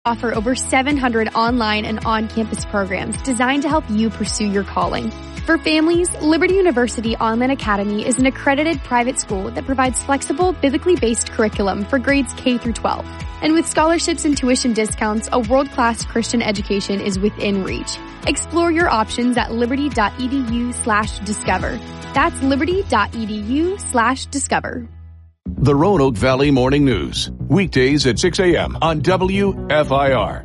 Offer over 700 online and on-campus programs designed to help you pursue your calling. For families, Liberty University Online Academy is an accredited private school that provides flexible, biblically-based curriculum for grades K through 12. And with scholarships and tuition discounts, a world-class Christian education is within reach. Explore your options at liberty.edu/discover. That's liberty.edu/discover. The Roanoke Valley Morning News. Weekdays at 6 a.m. on WFIR.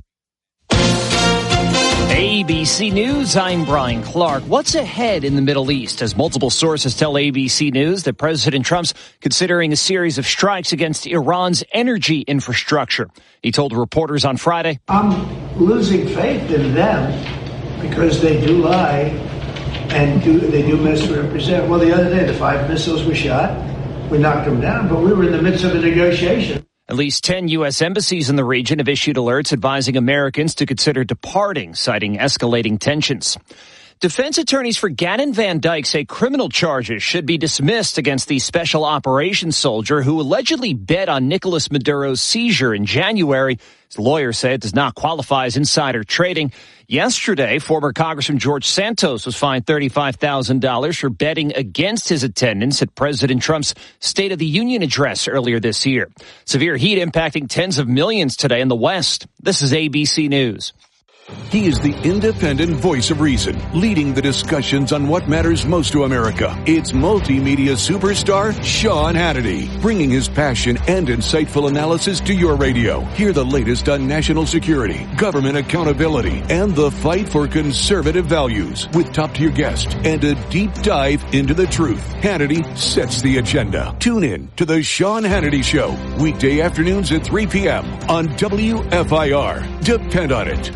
ABC News, I'm Brian Clark. What's ahead in the Middle East as multiple sources tell ABC News that President Trump's considering a series of strikes against Iran's energy infrastructure. He told reporters on Friday, I'm losing faith in them because they do lie and they do misrepresent. Well, the other day, the 5 missiles were shot. We knocked them down, but we were in the midst of a negotiation. At least 10 U.S. embassies in the region have issued alerts advising Americans to consider departing, citing escalating tensions. Defense attorneys for Gannon Van Dyke say criminal charges should be dismissed against the special operations soldier who allegedly bet on Nicolas Maduro's seizure in January. His lawyers say it does not qualify as insider trading. Yesterday, former Congressman George Santos was fined $35,000 for betting against his attendance at President Trump's State of the Union address earlier this year. Severe heat impacting tens of millions today in the West. This is ABC News. He is the independent voice of reason, leading the discussions on what matters most to America. It's multimedia superstar Sean Hannity, bringing his passion and insightful analysis to your radio. Hear the latest on national security, government accountability, and the fight for conservative values with top-tier guests and a deep dive into the truth. Hannity sets the agenda. Tune in to the Sean Hannity Show, weekday afternoons at 3 p.m. on WFIR. Depend on it.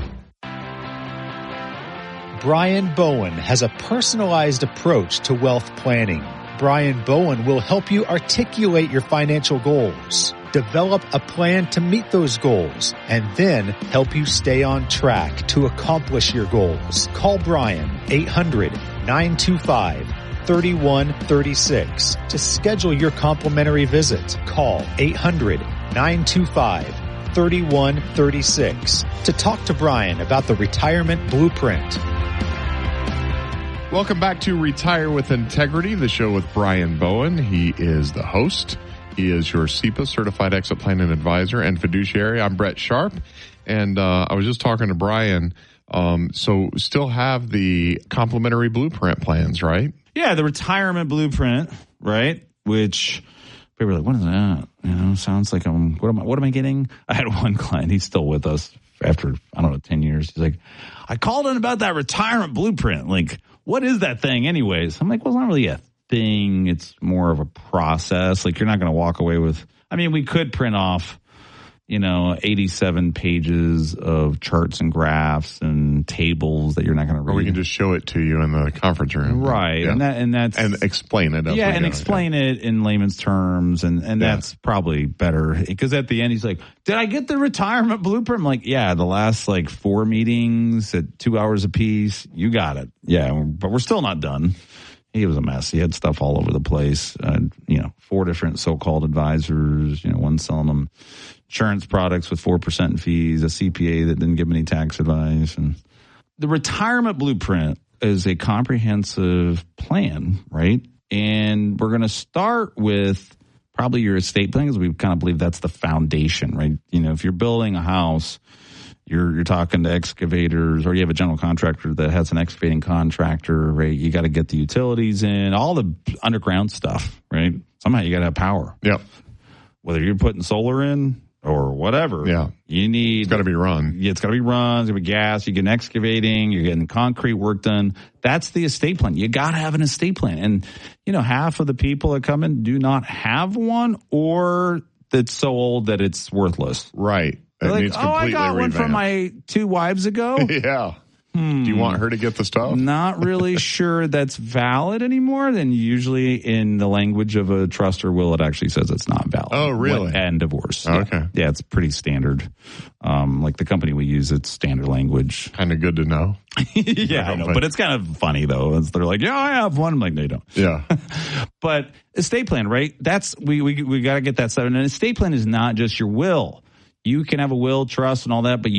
Brian Bowen has a personalized approach to wealth planning. Brian Bowen will help you articulate your financial goals, develop a plan to meet those goals, and then help you stay on track to accomplish your goals. Call Brian 800-925-3136 to schedule your complimentary visit. Call 800-925-3136 to talk to Brian about the Retirement Blueprint. Welcome back to Retire with Integrity, the show with Brian Bowen. He is the host. He is your SEPA Certified Exit Planning Advisor and Fiduciary. I'm Brett Sharp, and I was just talking to Brian. So still have the complimentary blueprint plans, right? Yeah, the Retirement Blueprint, right? Which people are like, what is that? You know, sounds like what am I getting? I had one client, he's still with us after, 10 years. He's like, I called in about that Retirement Blueprint. Like, what is that thing anyways? I'm like, well, it's not really a thing. It's more of a process. Like, you're not going to walk away with, we could print off, 87 pages of charts and graphs and tables that you're not going to read. Or we can just show it to you in the conference room. Right. Yeah. And explain it. Explain it in layman's terms. And that's probably better. Because at the end, he's like, did I get the Retirement Blueprint? I'm like, yeah, the last 4 meetings at 2 hours apiece. You got it. Yeah. But we're still not done. He was a mess. He had stuff all over the place. 4 different so-called advisors, one selling them insurance products with 4% in fees, a CPA that didn't give any tax advice. And the Retirement Blueprint is a comprehensive plan, right? And we're going to start with probably your estate plan, because we kind of believe that's the foundation, right? If you're building a house, you're talking to excavators, or you have a general contractor that has an excavating contractor, right? You got to get the utilities in, all the underground stuff, right? Somehow you got to have power. Yep. Whether you're putting solar in or whatever. Yeah. You need. It's got to be run. Yeah, it's got to be run. It's got to be gas. You're getting excavating. You're getting concrete work done. That's the estate plan. You got to have an estate plan. And, half of the people that come in do not have one, or it's so old that it's worthless. Right. They're like, I got one from my 2 wives ago. Yeah. Do you want her to get the stuff? Not really sure that's valid anymore. Then usually in the language of a trust or will, it actually says it's not valid. Oh, really? And divorce. Okay. Yeah, it's pretty standard. Like the company we use, it's standard language. Kind of good to know. Yeah, I know. But it's kind of funny, though. They're like, yeah, I have one. I'm like, no, you don't. Yeah. But estate plan, right? We got to get that started. And an estate plan is not just your will. You can have a will, trust, and all that, but